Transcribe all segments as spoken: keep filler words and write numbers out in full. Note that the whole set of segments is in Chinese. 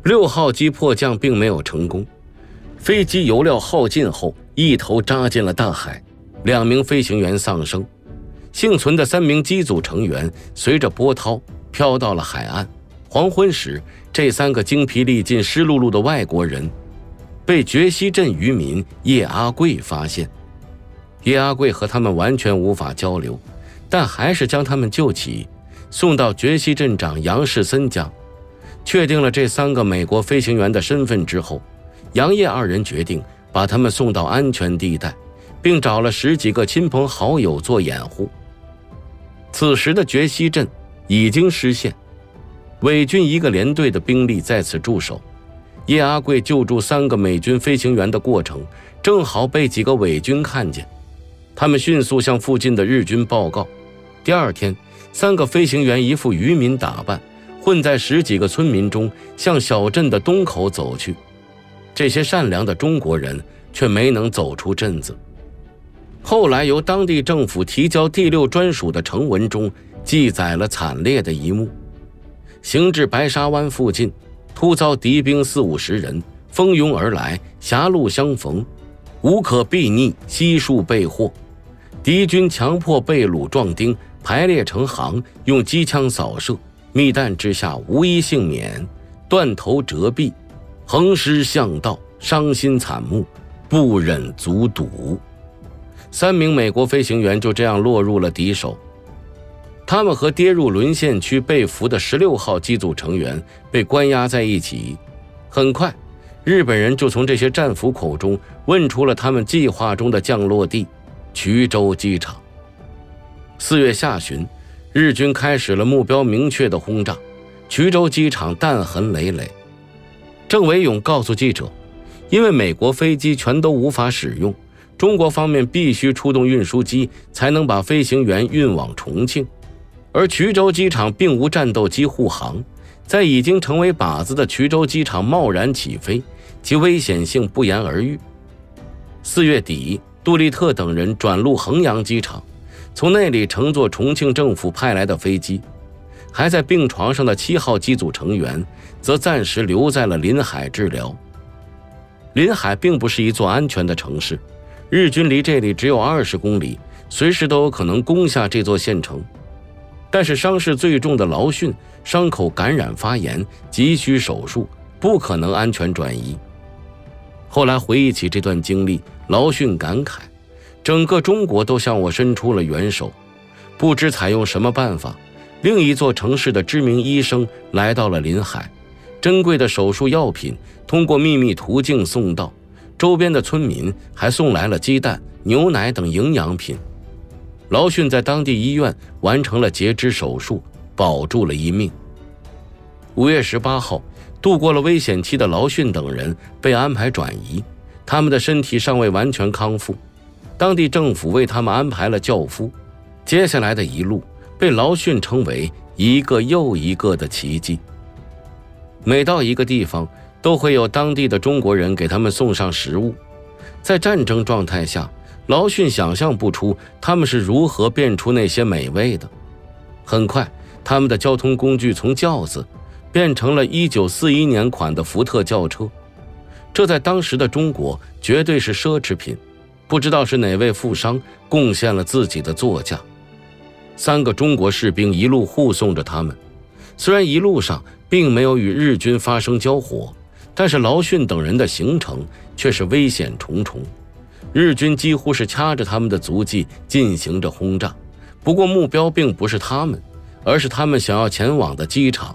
六号机迫降并没有成功，飞机油料耗尽后一头扎进了大海，两名飞行员丧生，幸存的三名机组成员随着波涛飘到了海岸。黄昏时，这三个精疲力尽、湿漉漉的外国人被觉西镇渔民叶阿贵发现。叶阿贵和他们完全无法交流，但还是将他们救起，送到觉西镇长杨士森家。确定了这三个美国飞行员的身份之后，杨叶二人决定把他们送到安全地带，并找了十几个亲朋好友做掩护。此时的觉西镇已经失陷，伪军一个连队的兵力在此驻守。叶阿贵救助三个美军飞行员的过程正好被几个伪军看见，他们迅速向附近的日军报告。第二天，三个飞行员一副渔民打扮，混在十几个村民中向小镇的东口走去。这些善良的中国人却没能走出镇子。后来由当地政府提交第六专属的呈文中记载了惨烈的一幕：行至白沙湾附近，突遭敌兵四五十人蜂拥而来，狭路相逢，无可避逆，悉数被获。敌军强迫被掳壮丁排列成行，用机枪扫射，密弹之下无一幸免，断头折臂，横尸巷道，伤心惨目，不忍卒睹。三名美国飞行员就这样落入了敌手。他们和跌入沦陷区被俘的十六号机组成员被关押在一起。很快，日本人就从这些战俘口中问出了他们计划中的降落地——衢州机场。四月下旬，日军开始了目标明确的轰炸，衢州机场弹痕累累。郑维勇告诉记者，因为美国飞机全都无法使用，中国方面必须出动运输机才能把飞行员运往重庆，而衢州机场并无战斗机护航，在已经成为靶子的衢州机场贸然起飞，其危险性不言而喻。四月底，杜立特等人转入衡阳机场，从那里乘坐重庆政府派来的飞机。还在病床上的七号机组成员则暂时留在了临海治疗。临海并不是一座安全的城市，日军离这里只有二十公里，随时都有可能攻下这座县城。但是伤势最重的劳训伤口感染发炎，急需手术，不可能安全转移。后来回忆起这段经历，劳训感慨，整个中国都向我伸出了援手。不知采用什么办法，另一座城市的知名医生来到了临海，珍贵的手术药品通过秘密途径送到，周边的村民还送来了鸡蛋、牛奶等营养品。劳训在当地医院完成了截肢手术，保住了一命。五月十八号，度过了危险期的劳训等人被安排转移，他们的身体尚未完全康复，当地政府为他们安排了轿夫。接下来的一路被劳训称为一个又一个的奇迹。每到一个地方，都会有当地的中国人给他们送上食物。在战争状态下，劳训想象不出他们是如何变出那些美味的。很快，他们的交通工具从轿子变成了一九四一年款的福特轿车，这在当时的中国绝对是奢侈品。不知道是哪位富商贡献了自己的座驾。三个中国士兵一路护送着他们，虽然一路上并没有与日军发生交火，但是劳训等人的行程却是危险重重。日军几乎是掐着他们的足迹进行着轰炸，不过目标并不是他们，而是他们想要前往的机场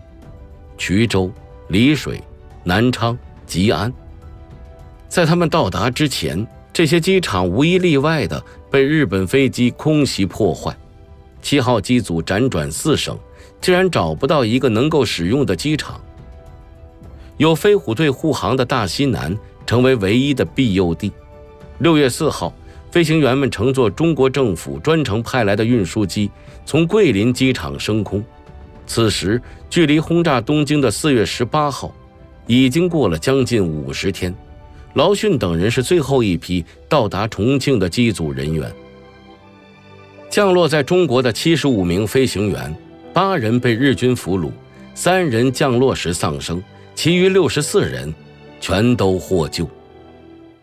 ——衢州、丽水、南昌、吉安。在他们到达之前，这些机场无一例外的被日本飞机空袭破坏。七号机组辗转四省，竟然找不到一个能够使用的机场。有飞虎队护航的大西南成为唯一的庇佑地。六月四号，飞行员们乘坐中国政府专程派来的运输机从桂林机场升空。此时距离轰炸东京的四月十八号已经过了将近五十天。劳训等人是最后一批到达重庆的机组人员。降落在中国的七十五名飞行员，八人被日军俘虏， 三人降落时丧生，其余六十四人全都获救。